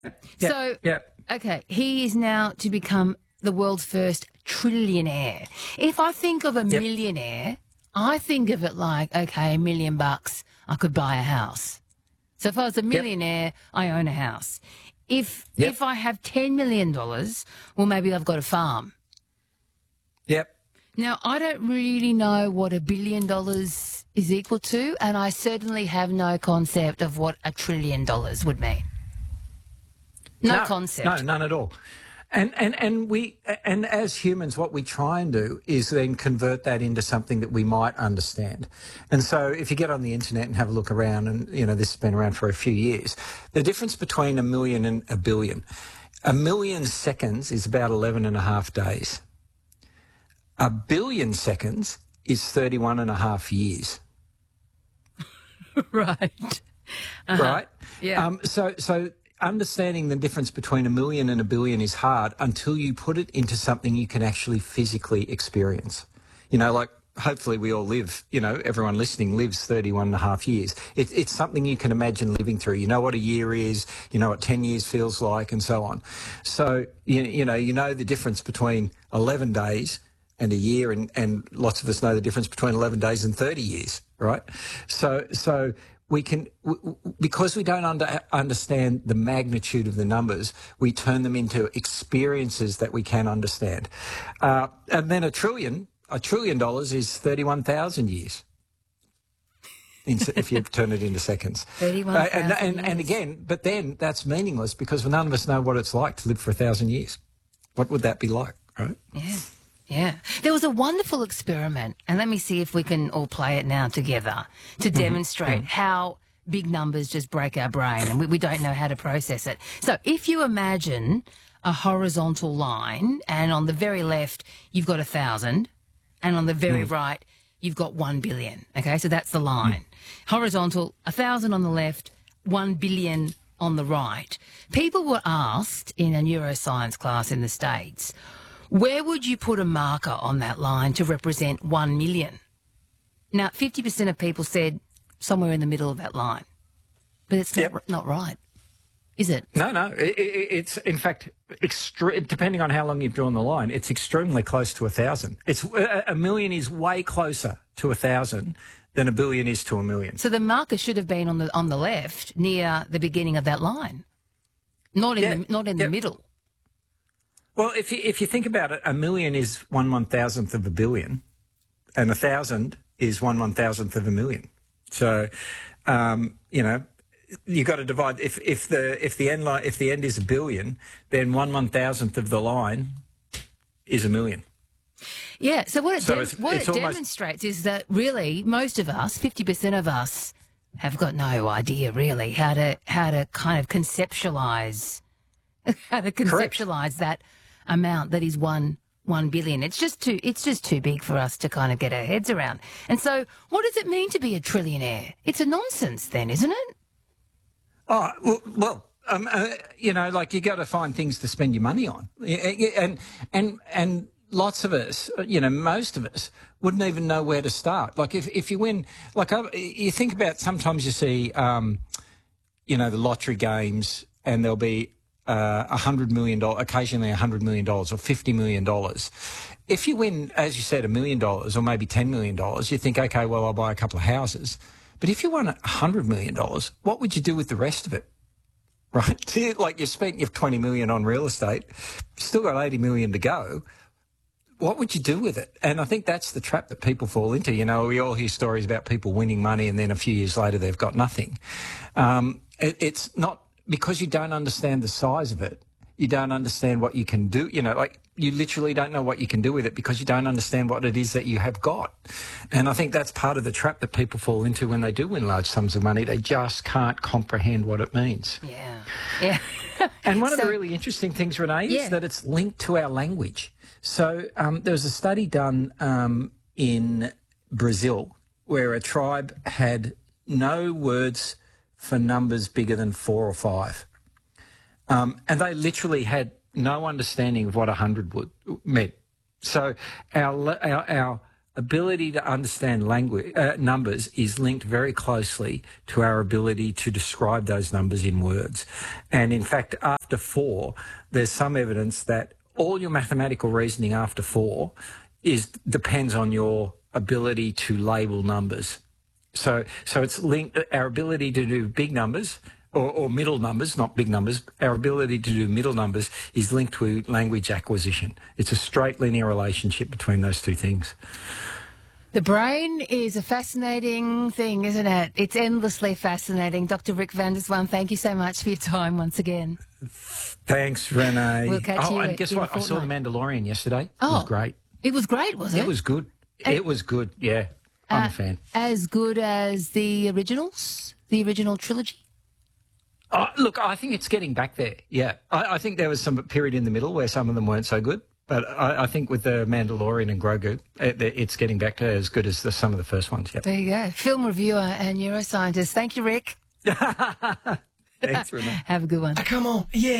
So, okay, he is now to become the world's first trillionaire. If I think of a millionaire, I think of it like, okay, $1,000,000, I could buy a house. So if I was a millionaire, I own a house. If I have $10 million, well, maybe I've got a farm. Yep. Now, I don't really know what $1 billion is equal to, and I certainly have no concept of what $1 trillion would mean. No concept. No, none at all. And as humans, what we try and do is then convert that into something that we might understand. And so if you get on the internet and have a look around, and, you know, this has been around for a few years, the difference between a million and a billion. 1,000,000 seconds is about 11 and a half days. 1 billion seconds is 31 and a half years. Right. Right? Yeah. So understanding the difference between 1,000,000 and 1 billion is hard until you put it into something you can actually physically experience. You know, like hopefully we all live, you know, everyone listening lives 31 and a half years. It's something you can imagine living through. You know what a year is, you know what 10 years feels like, and so on. So, you know the difference between 11 days and a year, and lots of us know the difference between 11 days and 30 years, right? So we can, because we don't understand the magnitude of the numbers, we turn them into experiences that we can understand. And then $1 trillion is 31,000 years. If you turn it into seconds. 31,000 and again, but then that's meaningless because none of us know what it's like to live for 1,000 years. What would that be like, right? Yeah. Yeah. There was a wonderful experiment, and let me see if we can all play it now together to demonstrate how big numbers just break our brain and we don't know how to process it. So if you imagine a horizontal line, and on the very left you've got 1,000, and on the very right you've got 1 billion. Okay, so that's the line. Horizontal, 1,000 on the left, 1 billion on the right. People were asked in a neuroscience class in the States, where would you put a marker on that line to represent 1 million? Now, 50% of people said somewhere in the middle of that line. But it's not right, is it? No. It's, in fact, depending on how long you've drawn the line, it's extremely close to 1,000. It's 1 million is way closer to 1,000 than 1 billion is to 1 million. So the marker should have been on the left, near the beginning of that line, not in the middle. Well, if you think about it, 1 million is 1/1000th of a billion, and 1,000 is 1/1000th of a million. So, you know, you got to divide. If the end is a billion, then 1/1000th of the line is a million. Yeah. So what it demonstrates is that really most of us, 50% of us, have got no idea really how to kind of conceptualize that amount that is 1 billion. It's just too big for us to kind of get our heads around. And so what does it mean to be a trillionaire? It's a nonsense then, isn't it? Oh, well, you know, like you got to find things to spend your money on. And lots of us, you know, most of us wouldn't even know where to start. Like if you win, like you think about, sometimes you see, you know, the lottery games, and there'll be $100 million, occasionally $100 million or $50 million. If you win, as you said, $1 million or maybe $10 million, you think, okay, well, I'll buy a couple of houses. But if you won $100 million, what would you do with the rest of it? Right? Like you've spent your $20 million on real estate, still got $80 million to go. What would you do with it? And I think that's the trap that people fall into. You know, we all hear stories about people winning money and then a few years later they've got nothing. It's not because you don't understand the size of it. You don't understand what you can do. You know, like you literally don't know what you can do with it because you don't understand what it is that you have got. And I think that's part of the trap that people fall into when they do win large sums of money. They just can't comprehend what it means. Yeah. And one of the really interesting things, Renee, is that it's linked to our language. So there was a study done in Brazil where a tribe had no words for numbers bigger than 4 or 5. And they literally had no understanding of what 100 meant. So our ability to understand language numbers is linked very closely to our ability to describe those numbers in words. And in fact, after 4, there's some evidence that all your mathematical reasoning after 4 depends on your ability to label numbers. So it's linked, our ability to do big numbers or middle numbers, not big numbers, our ability to do middle numbers is linked to language acquisition. It's a straight linear relationship between those two things. The brain is a fascinating thing, isn't it? It's endlessly fascinating. Dr. Rick van der Zwaan, thank you so much for your time once again. Thanks, Renee. We'll catch you and guess what? I saw The Mandalorian yesterday. It was great. It was great, was it? It was good. It was good, yeah. I'm a fan. As good as the originals? The original trilogy? Look, I think it's getting back there, yeah. I think there was some period in the middle where some of them weren't so good, but I think with The Mandalorian and Grogu, it's getting back to as good as some of the first ones, yeah. There you go. Film reviewer and neuroscientist. Thank you, Rick. Thanks, Renee. Have a good one. Come on, yeah.